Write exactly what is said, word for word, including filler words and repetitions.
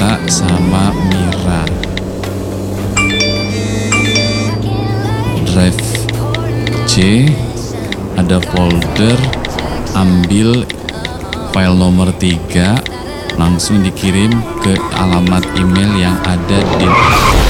Cinta sama Mira. Drive C, ada folder, ambil file nomor tiga, langsung dikirim ke alamat email yang ada di